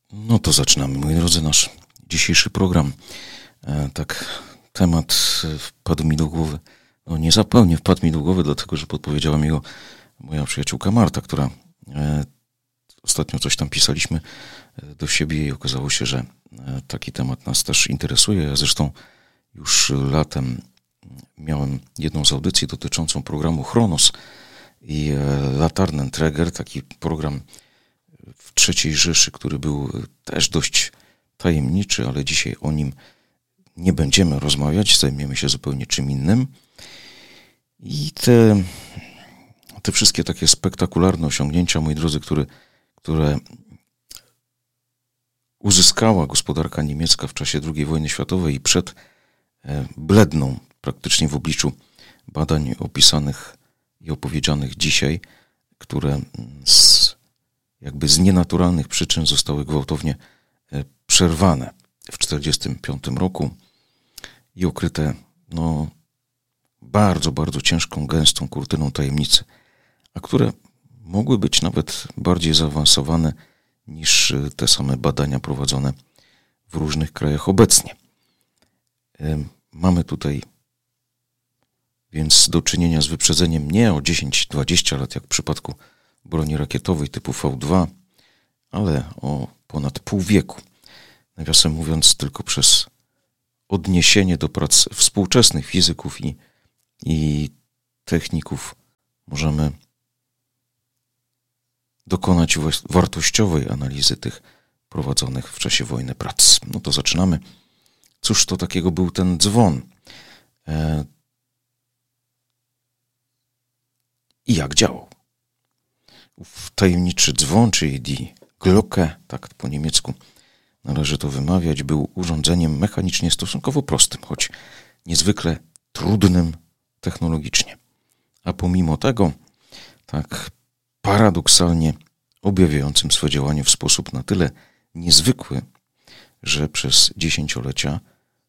No to zaczynamy, moi drodzy, nasz dzisiejszy program. Tak, temat wpadł mi do głowy, no niezupełnie wpadł mi do głowy, dlatego że podpowiedziała mi go moja przyjaciółka Marta, która ostatnio coś tam pisaliśmy do siebie i okazało się, że taki temat nas też interesuje. Ja zresztą już latem miałem jedną z audycji dotyczącą programu Chronos i Laternenträger, taki program w III Rzeszy, który był też dość tajemniczy, ale dzisiaj o nim nie będziemy rozmawiać, zajmiemy się zupełnie czym innym. I te wszystkie takie spektakularne osiągnięcia, moi drodzy, które uzyskała gospodarka niemiecka w czasie II wojny światowej i przed, bledną praktycznie w obliczu badań opisanych i opowiedzianych dzisiaj, które jakby z nienaturalnych przyczyn zostały gwałtownie przerwane w 1945 roku i okryte bardzo, bardzo ciężką, gęstą kurtyną tajemnicy, a które mogły być nawet bardziej zaawansowane niż te same badania prowadzone w różnych krajach obecnie. Mamy tutaj więc do czynienia z wyprzedzeniem nie o 10-20 lat, jak w przypadku broni rakietowej typu V2, ale o ponad pół wieku. Nawiasem mówiąc, tylko przez odniesienie do prac współczesnych fizyków i techników możemy dokonać wartościowej analizy tych prowadzonych w czasie wojny prac. No to zaczynamy. Cóż to takiego był ten dzwon? I jak działał? Tajemniczy dzwon, czyli die Glocke, tak po niemiecku należy to wymawiać, był urządzeniem mechanicznie stosunkowo prostym, choć niezwykle trudnym technologicznie. A pomimo tego, tak paradoksalnie objawiającym swe działanie w sposób na tyle niezwykły, że przez dziesięciolecia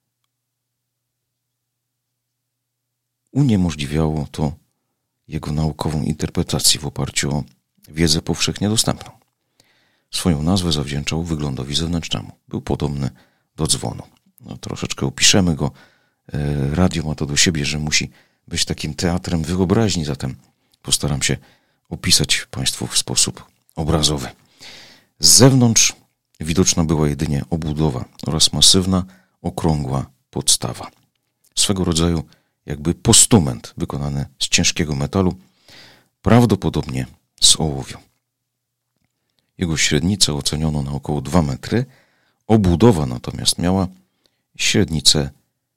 uniemożliwiało to jego naukową interpretację w oparciu o wiedzę powszechnie dostępną. Swoją nazwę zawdzięczał wyglądowi zewnętrznemu. Był podobny do dzwonu. Troszeczkę opiszemy go. Radio ma to do siebie, że musi być takim teatrem wyobraźni, zatem postaram się opisać Państwu w sposób obrazowy. Z zewnątrz widoczna była jedynie obudowa oraz masywna, okrągła podstawa. Swego rodzaju jakby postument wykonany z ciężkiego metalu, prawdopodobnie z ołowiu. Jego średnicę oceniono na około 2 metry, obudowa natomiast miała średnicę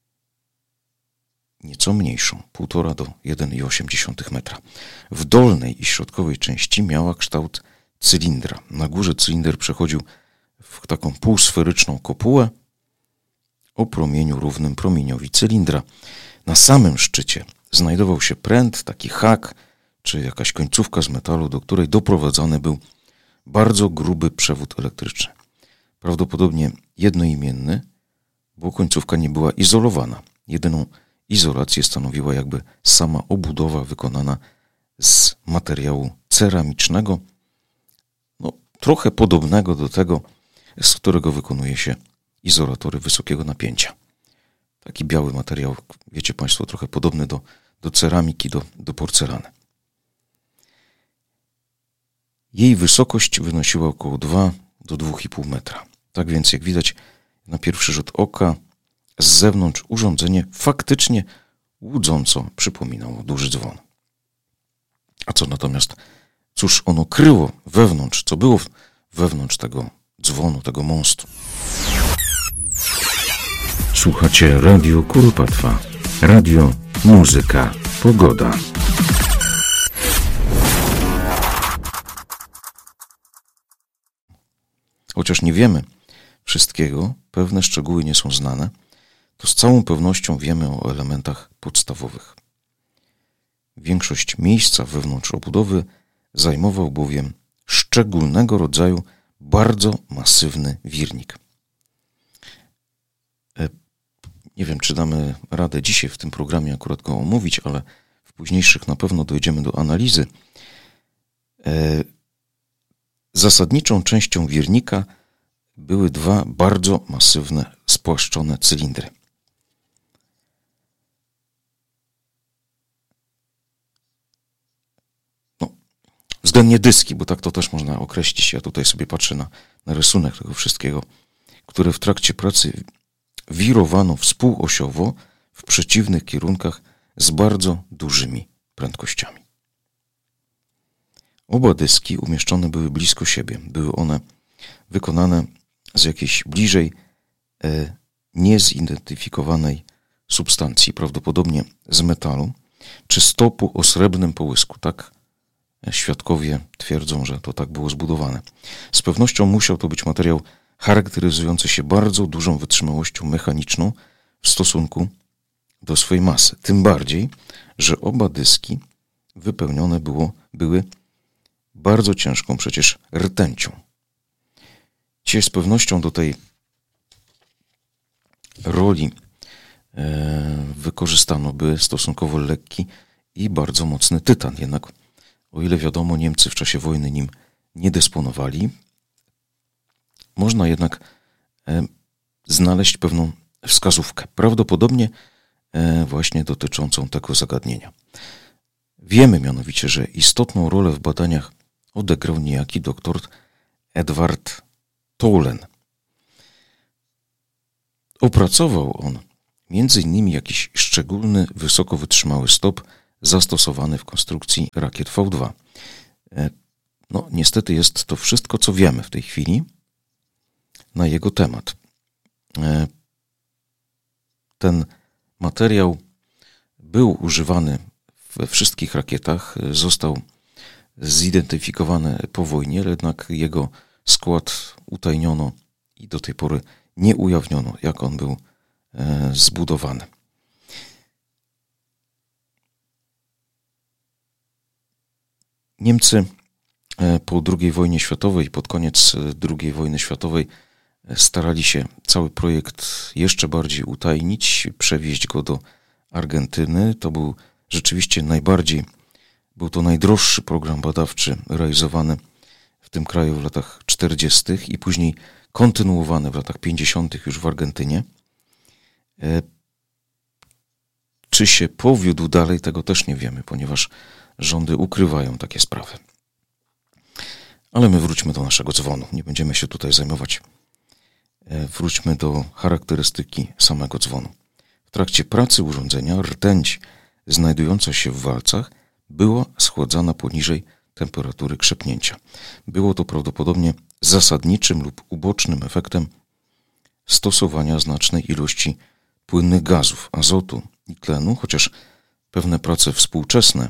nieco mniejszą, 1,5 do 1,8 metra. W dolnej i środkowej części miała kształt cylindra. Na górze cylinder przechodził w taką półsferyczną kopułę o promieniu równym promieniowi cylindra. Na samym szczycie znajdował się pręt, taki hak, czy jakaś końcówka z metalu, do której doprowadzony był bardzo gruby przewód elektryczny. Prawdopodobnie jednoimienny, bo końcówka nie była izolowana. Jedyną izolację stanowiła jakby sama obudowa wykonana z materiału ceramicznego, trochę podobnego do tego, z którego wykonuje się izolatory wysokiego napięcia. Taki biały materiał, wiecie Państwo, trochę podobny do ceramiki, do porcelany. Jej wysokość wynosiła około 2 do 2,5 metra. Tak więc, jak widać na pierwszy rzut oka, z zewnątrz urządzenie faktycznie łudząco przypominało duży dzwon. A co natomiast, cóż ono kryło wewnątrz, co było wewnątrz tego dzwonu, tego monstru? Słuchacie Radio Kuropatwa. Radio, muzyka, pogoda. Chociaż nie wiemy wszystkiego, pewne szczegóły nie są znane, to z całą pewnością wiemy o elementach podstawowych. Większość miejsca wewnątrz obudowy zajmował bowiem szczególnego rodzaju bardzo masywny wirnik. Nie wiem, czy damy radę dzisiaj w tym programie akurat go omówić, ale w późniejszych na pewno dojdziemy do analizy. Zasadniczą częścią wirnika były dwa bardzo masywne, spłaszczone cylindry. Względnie dyski, bo tak to też można określić. Ja tutaj sobie patrzę na rysunek tego wszystkiego, które w trakcie pracy wirowano współosiowo w przeciwnych kierunkach z bardzo dużymi prędkościami. Oba dyski umieszczone były blisko siebie. Były one wykonane z jakiejś bliżej niezidentyfikowanej substancji, prawdopodobnie z metalu, czy stopu o srebrnym połysku. Tak świadkowie twierdzą, że to tak było zbudowane. Z pewnością musiał to być materiał charakteryzujący się bardzo dużą wytrzymałością mechaniczną w stosunku do swojej masy. Tym bardziej, że oba dyski wypełnione były bardzo ciężką przecież rtęcią. Dzisiaj z pewnością do tej roli wykorzystano by stosunkowo lekki i bardzo mocny tytan. Jednak o ile wiadomo, Niemcy w czasie wojny nim nie dysponowali, można jednak znaleźć pewną wskazówkę, prawdopodobnie właśnie dotyczącą tego zagadnienia. Wiemy mianowicie, że istotną rolę w badaniach odegrał niejaki dr Edward Tholen. Opracował on m.in. jakiś szczególny, wysoko wytrzymały stop zastosowany w konstrukcji rakiet V2. No, niestety jest to wszystko, co wiemy w tej chwili na jego temat. Ten materiał był używany we wszystkich rakietach, został zidentyfikowany po wojnie, jednak jego skład utajniono i do tej pory nie ujawniono, jak on był zbudowany. Niemcy po II wojnie światowej, pod koniec II wojny światowej starali się cały projekt jeszcze bardziej utajnić, przewieźć go do Argentyny. To był rzeczywiście był to najdroższy program badawczy realizowany w tym kraju w latach 40. i później kontynuowany w latach 50. już w Argentynie. Czy się powiódł dalej, tego też nie wiemy, ponieważ rządy ukrywają takie sprawy. Ale my wróćmy do naszego dzwonu. Nie będziemy się tutaj zajmować. Wróćmy do charakterystyki samego dzwonu. W trakcie pracy urządzenia rtęć znajdująca się w walcach była schładzana poniżej temperatury krzepnięcia. Było to prawdopodobnie zasadniczym lub ubocznym efektem stosowania znacznej ilości płynnych gazów, azotu i tlenu, chociaż pewne prace współczesne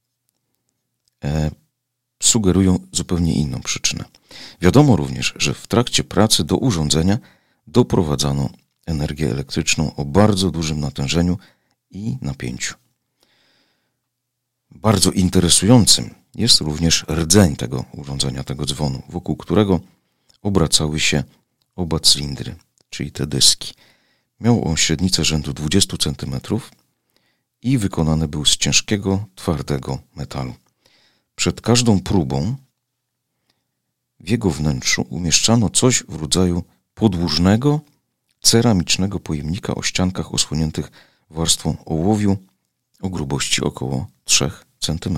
sugerują zupełnie inną przyczynę. Wiadomo również, że w trakcie pracy do urządzenia doprowadzano energię elektryczną o bardzo dużym natężeniu i napięciu. Bardzo interesującym jest również rdzeń tego urządzenia, tego dzwonu, wokół którego obracały się oba cylindry, czyli te dyski. Miał on średnicę rzędu 20 cm i wykonany był z ciężkiego, twardego metalu. Przed każdą próbą w jego wnętrzu umieszczano coś w rodzaju podłużnego, ceramicznego pojemnika o ściankach osłoniętych warstwą ołowiu o grubości około 3 cm.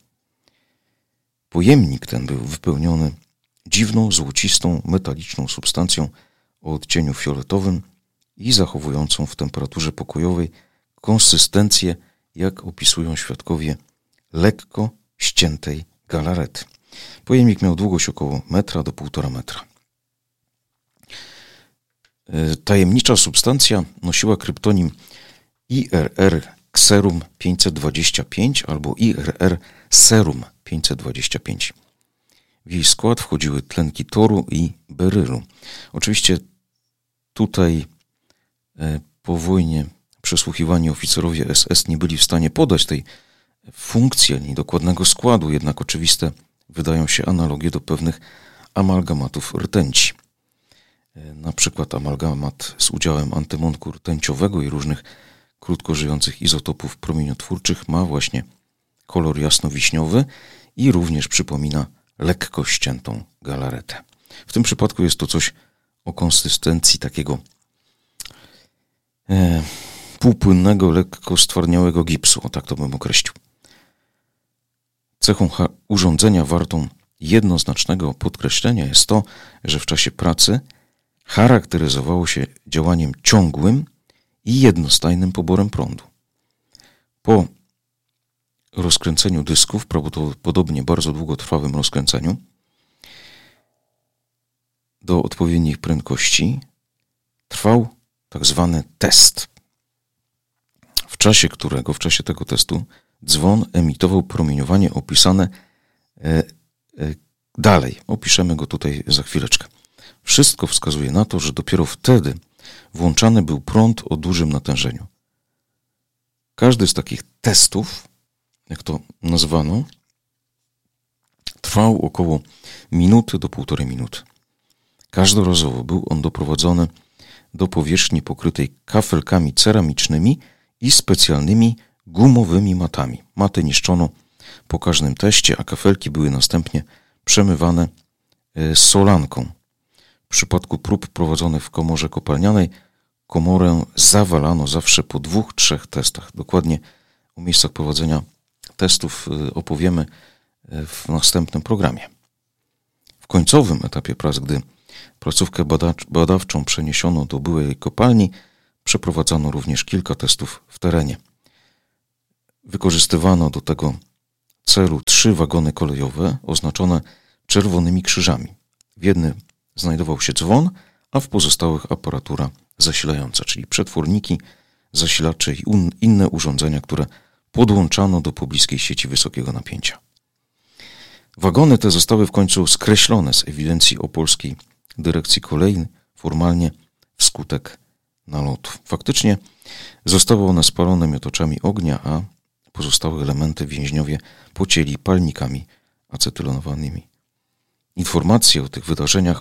Pojemnik ten był wypełniony dziwną, złocistą, metaliczną substancją o odcieniu fioletowym i zachowującą w temperaturze pokojowej konsystencję, jak opisują świadkowie, lekko ściętej galarety. Pojemnik miał długość około 1 do 1,5 metra. Tajemnicza substancja nosiła kryptonim IRR Xerum 525 albo IRR Serum 525. W jej skład wchodziły tlenki toru i berylu. Oczywiście tutaj po wojnie przesłuchiwani oficerowie SS nie byli w stanie podać tej funkcji ani dokładnego składu, jednak oczywiste wydają się analogie do pewnych amalgamatów rtęci. Na przykład amalgamat z udziałem antymonku rtęciowego i różnych krótko izotopów promieniotwórczych ma właśnie kolor jasnowiśniowy i również przypomina lekko ściętą galaretę. W tym przypadku jest to coś o konsystencji takiego półpłynnego, lekko stwardniałego gipsu, o tak to bym określił. Cechą urządzenia wartą jednoznacznego podkreślenia jest to, że w czasie pracy charakteryzowało się działaniem ciągłym i jednostajnym poborem prądu. Po rozkręceniu dysków, prawdopodobnie bardzo długotrwałym rozkręceniu, do odpowiednich prędkości trwał tak zwany test, w czasie tego testu dzwon emitował promieniowanie opisane dalej. Opiszemy go tutaj za chwileczkę. Wszystko wskazuje na to, że dopiero wtedy włączany był prąd o dużym natężeniu. Każdy z takich testów, jak to nazwano, trwał około minuty do 1,5 minuty. Każdorazowo był on doprowadzony do powierzchni pokrytej kafelkami ceramicznymi i specjalnymi gumowymi matami. Maty niszczono po każdym teście, a kafelki były następnie przemywane solanką. W przypadku prób prowadzonych w komorze kopalnianej komorę zawalano zawsze po 2-3 testach. Dokładnie o miejscach prowadzenia testów opowiemy w następnym programie. W końcowym etapie prac, gdy placówkę badawczą przeniesiono do byłej kopalni, przeprowadzano również kilka testów w terenie. Wykorzystywano do tego celu 3 wagony kolejowe oznaczone czerwonymi krzyżami. W jednym znajdował się dzwon, a w pozostałych aparatura zasilająca, czyli przetworniki, zasilacze i inne urządzenia, które podłączano do pobliskiej sieci wysokiego napięcia. Wagony te zostały w końcu skreślone z ewidencji Opolskiej Dyrekcji Kolei formalnie wskutek nalotu. Faktycznie zostały one spalone miotaczami ognia, a pozostałe elementy więźniowie pocięli palnikami acetylonowanymi. Informacje o tych wydarzeniach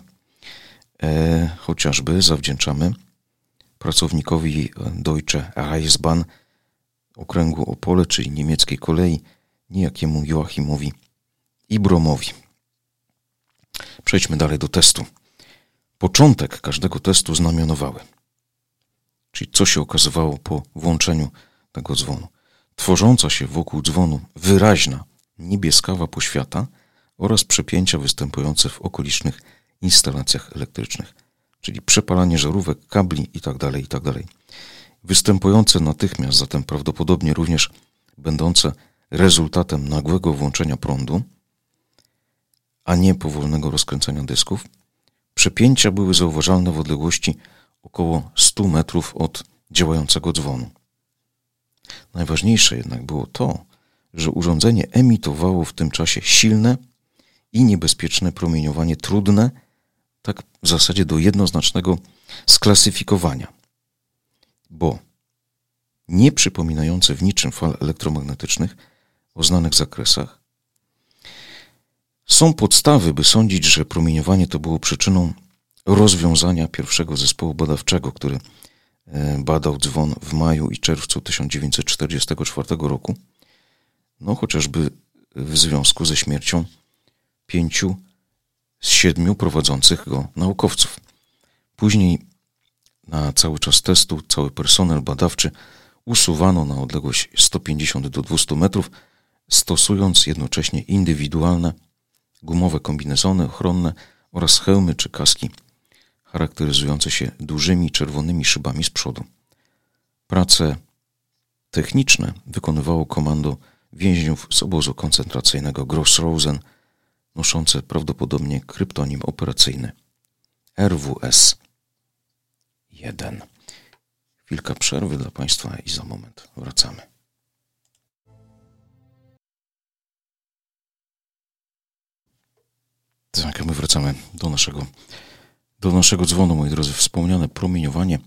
chociażby zawdzięczamy pracownikowi Deutsche Reichsbahn okręgu Opole, czyli niemieckiej kolei, niejakiemu Joachimowi Ibromowi. Przejdźmy dalej do testu. Początek każdego testu znamionowały, czyli co się okazywało po włączeniu tego dzwonu. Tworząca się wokół dzwonu wyraźna niebieskawa poświata oraz przepięcia występujące w okolicznych instalacjach elektrycznych, czyli przepalanie żarówek, kabli itd. Występujące natychmiast, zatem prawdopodobnie również będące rezultatem nagłego włączenia prądu, a nie powolnego rozkręcania dysków, przepięcia były zauważalne w odległości około 100 metrów od działającego dzwonu. Najważniejsze jednak było to, że urządzenie emitowało w tym czasie silne i niebezpieczne promieniowanie, trudne tak w zasadzie do jednoznacznego sklasyfikowania, bo nie przypominające w niczym fal elektromagnetycznych o znanych zakresach. Są podstawy, by sądzić, że promieniowanie to było przyczyną rozwiązania pierwszego zespołu badawczego, który badał dzwon w maju i czerwcu 1944 roku, chociażby w związku ze śmiercią 5 z 7 prowadzących go naukowców. Później na cały czas testu cały personel badawczy usuwano na odległość 150 do 200 metrów, stosując jednocześnie indywidualne gumowe kombinezony ochronne oraz hełmy czy kaski charakteryzujące się dużymi czerwonymi szybami z przodu. Prace techniczne wykonywało komando więźniów z obozu koncentracyjnego Gross-Rosen, noszące prawdopodobnie kryptonim operacyjny RWS-1. Chwilka przerwy dla Państwa i za moment wracamy. Tak, my wracamy do naszego dzwonu, moi drodzy. Wspomniane promieniowanie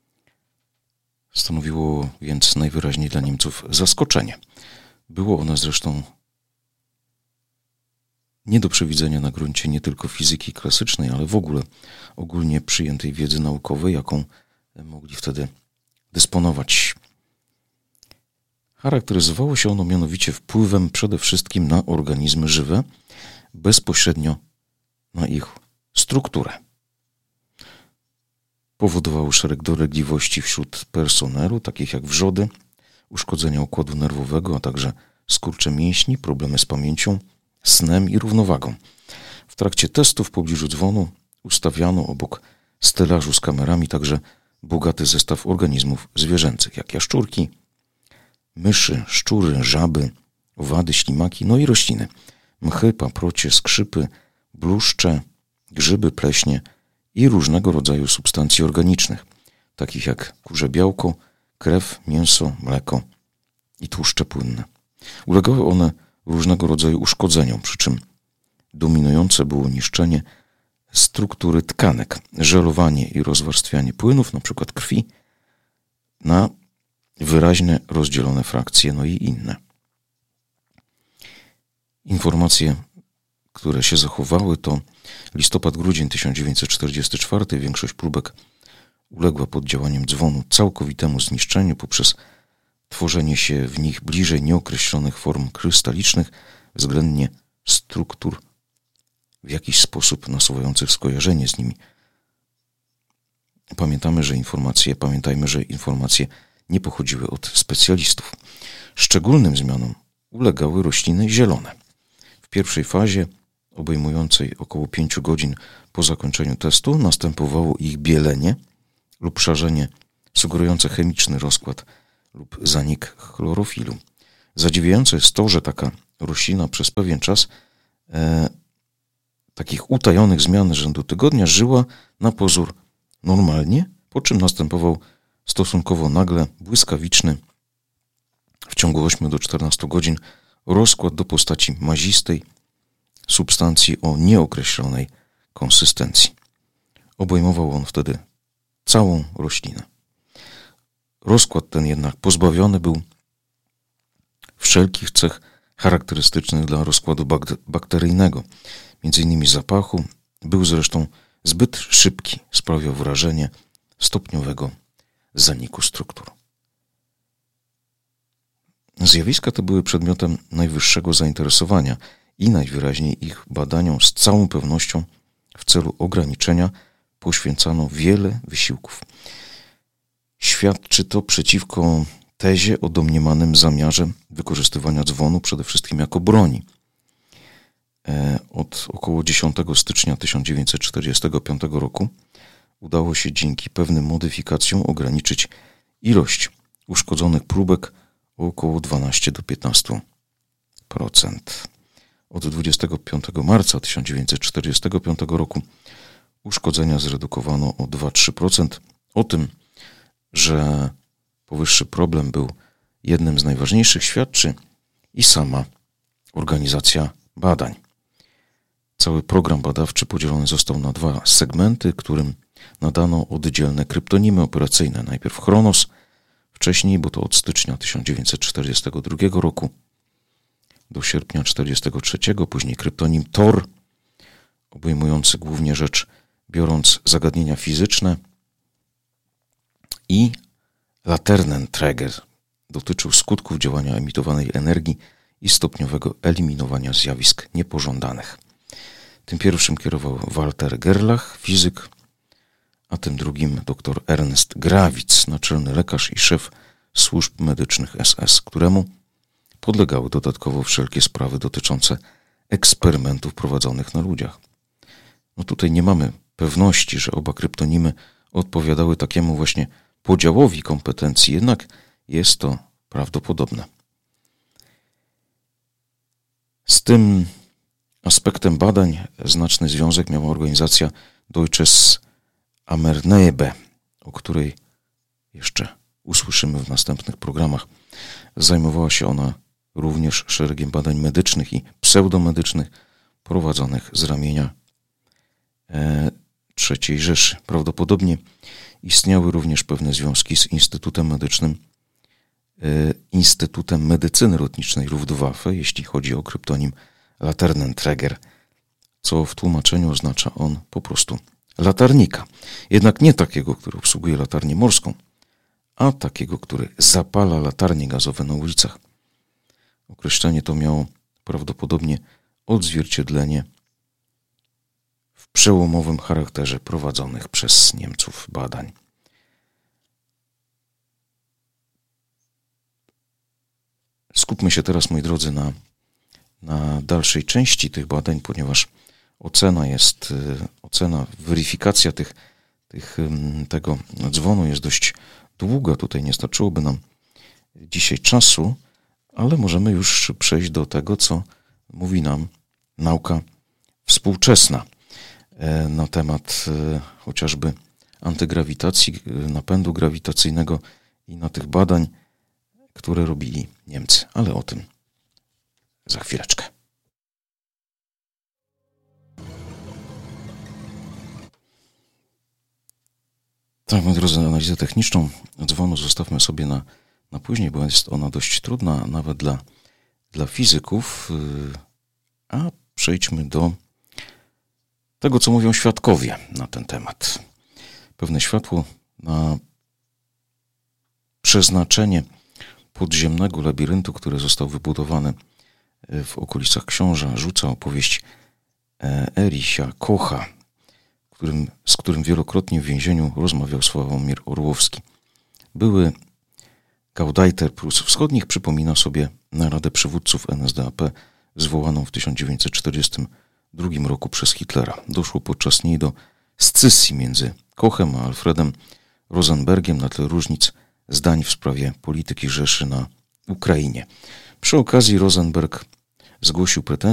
stanowiło więc najwyraźniej dla Niemców zaskoczenie. Było ono zresztą nie do przewidzenia na gruncie nie tylko fizyki klasycznej, ale w ogóle ogólnie przyjętej wiedzy naukowej, jaką mogli wtedy dysponować. Charakteryzowało się ono mianowicie wpływem przede wszystkim na organizmy żywe, bezpośrednio na ich strukturę. Powodowało szereg dolegliwości wśród personelu, takich jak wrzody, uszkodzenia układu nerwowego, a także skurcze mięśni, problemy z pamięcią, snem i równowagą. W trakcie testu w pobliżu dzwonu ustawiano obok stelażu z kamerami także bogaty zestaw organizmów zwierzęcych, jak jaszczurki, myszy, szczury, żaby, owady, ślimaki, no i rośliny. Mchy, paprocie, skrzypy, bluszcze, grzyby, pleśnie i różnego rodzaju substancje organicznych, takich jak kurze białko, krew, mięso, mleko i tłuszcze płynne. Ulegały one różnego rodzaju uszkodzeniom, przy czym dominujące było niszczenie struktury tkanek, żelowanie i rozwarstwianie płynów, np. krwi, na wyraźnie rozdzielone frakcje, no i inne. Informacje, które się zachowały, to listopad-grudzień 1944. Większość próbek uległa pod działaniem dzwonu całkowitemu zniszczeniu poprzez tworzenie się w nich bliżej nieokreślonych form krystalicznych, względnie struktur w jakiś sposób nasuwających skojarzenie z nimi. Pamiętajmy, że informacje nie pochodziły od specjalistów. Szczególnym zmianom ulegały rośliny zielone. W pierwszej fazie, obejmującej około 5 godzin po zakończeniu testu, następowało ich bielenie lub szarzenie sugerujące chemiczny rozkład lub zanik chlorofilu. Zadziwiające jest to, że taka roślina przez pewien czas takich utajonych zmian rzędu tygodnia żyła na pozór normalnie, po czym następował stosunkowo nagle, błyskawiczny, w ciągu 8 do 14 godzin rozkład do postaci mazistej substancji o nieokreślonej konsystencji. Obejmował on wtedy całą roślinę. Rozkład ten jednak pozbawiony był wszelkich cech charakterystycznych dla rozkładu bakteryjnego, m.in. zapachu, był zresztą zbyt szybki, sprawiał wrażenie stopniowego zaniku struktur. Zjawiska te były przedmiotem najwyższego zainteresowania i najwyraźniej ich badaniom z całą pewnością w celu ograniczenia poświęcano wiele wysiłków. Świadczy to przeciwko tezie o domniemanym zamiarze wykorzystywania dzwonu przede wszystkim jako broni. Od około 10 stycznia 1945 roku udało się dzięki pewnym modyfikacjom ograniczyć ilość uszkodzonych próbek o około 12 do 15%. Od 25 marca 1945 roku uszkodzenia zredukowano o 2-3%. O tym, że powyższy problem był jednym z najważniejszych, świadczy i sama organizacja badań. Cały program badawczy podzielony został na 2 segmenty, którym nadano oddzielne kryptonimy operacyjne. Najpierw Chronos, wcześniej, bo to od stycznia 1942 roku do sierpnia 1943, później kryptonim Thor, obejmujący głównie rzecz biorąc zagadnienia fizyczne, i Laternenträger dotyczył skutków działania emitowanej energii i stopniowego eliminowania zjawisk niepożądanych. Tym pierwszym kierował Walter Gerlach, fizyk, a tym drugim dr Ernst Grawitz, naczelny lekarz i szef służb medycznych SS, któremu podlegały dodatkowo wszelkie sprawy dotyczące eksperymentów prowadzonych na ludziach. No tutaj nie mamy pewności, że oba kryptonimy odpowiadały takiemu właśnie podziałowi kompetencji, jednak jest to prawdopodobne. Z tym aspektem badań znaczny związek miała organizacja Deutsches Ammernebe, o której jeszcze usłyszymy w następnych programach. Zajmowała się ona również szeregiem badań medycznych i pseudomedycznych prowadzonych z ramienia III Rzeszy. Prawdopodobnie istniały również pewne związki z Instytutem Medycyny Lotniczej Luftwaffe, jeśli chodzi o kryptonim Laternenträger, co w tłumaczeniu oznacza on po prostu latarnika. Jednak nie takiego, który obsługuje latarnię morską, a takiego, który zapala latarnie gazowe na ulicach. Określenie to miało prawdopodobnie odzwierciedlenie w przełomowym charakterze prowadzonych przez Niemców badań. Skupmy się teraz, moi drodzy, na dalszej części tych badań, ponieważ weryfikacja tego dzwonu jest dość długa. Tutaj nie starczyłoby nam dzisiaj czasu, ale możemy już przejść do tego, co mówi nam nauka współczesna na temat chociażby antygrawitacji, napędu grawitacyjnego i na tych badań, które robili Niemcy. Ale o tym za chwileczkę. Tak, moi drodzy, analizę techniczną dzwonu zostawmy sobie na później, bo jest ona dość trudna nawet dla fizyków. A przejdźmy do tego, co mówią świadkowie na ten temat. Pewne światło na przeznaczenie podziemnego labiryntu, który został wybudowany w okolicach Książa, rzuca opowieść Ericha Kocha, z którym wielokrotnie w więzieniu rozmawiał Sławomir Orłowski. Były Gauleiter Prus Wschodnich przypomina sobie naradę przywódców NSDAP zwołaną w 1942 roku przez Hitlera. Doszło podczas niej do scysji między Kochem a Alfredem Rosenbergiem na tle różnic zdań w sprawie polityki Rzeszy na Ukrainie. Przy okazji Rosenberg zgłosił pretensje